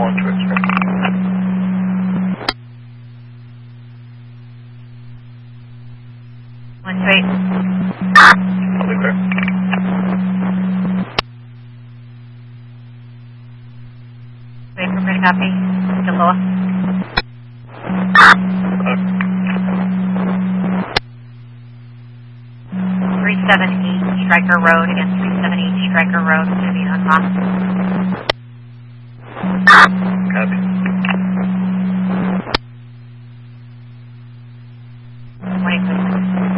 on transfer. One straight. I'll be there. Wait for me to copy. Still lower. 378 Striker Road against 378 Striker Road, going to be unlocked.